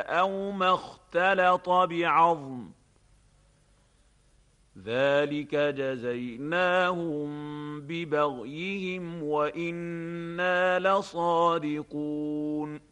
أو ما اختلط بعظم، ذلك جزيناهم ببغيهم وإنا لصادقون.